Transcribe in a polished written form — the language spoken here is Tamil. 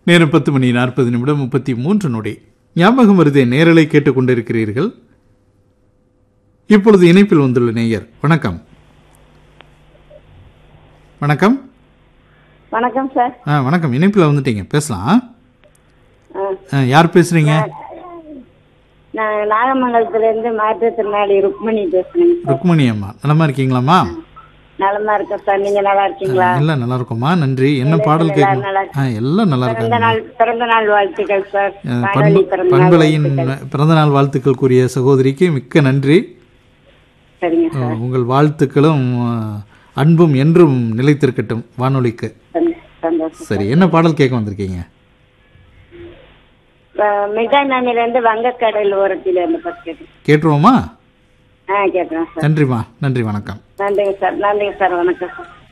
நேரம் 10:40 ஞாபகம் வருதே நேரலை கேட்டுக்கொண்டிருக்கிறீர்கள். இப்பொழுது இணைப்பில் வந்துள்ள நேயர். வணக்கம். வணக்கம். வணக்கம் சார். வணக்கம். இணைப்பில் வந்துட்டீங்க, பேசலாம். யார் பேசுறீங்க? நான் நாகமங்கலத்திலிருந்து மாற்றுத்திறனாளி ருக்மணி பேசுறேன். ருக்மணி அம்மா, நலமா இருக்கீங்களாம்மா? நலமா இருக்கேன் சார். நீங்க நல்லா இருக்கீங்களா? எல்லாம் நல்லா இருக்குமா, நன்றி. என்ன பாடல் கேட்கணும்? எல்லாம் நல்லா இருக்காங்க. பிறந்த நாள் வாழ்த்துக்கள் சார். பண்பலையின் பிறந்த நாள் வாழ்த்துக்கள் சகோதரிக்கு மிக்க நன்றி. சரிங்க சார். உங்கள் வாழ்த்துக்களும் அன்பும் என்றும் நிலைத்திருக்கட்டும் வானொலிக்கு. சரி, என்ன பாடல் கேட்க வந்திருக்கீங்க? மிகானிலிருந்து வங்கக்கடல் ஓரத்தில் கேட்டுருவோமா? கேட்கிறேன் சார். நன்றிமா, நன்றி, வணக்கம். நன்றிங்க சார். நன்றிங்க சார். வணக்கம் சார்.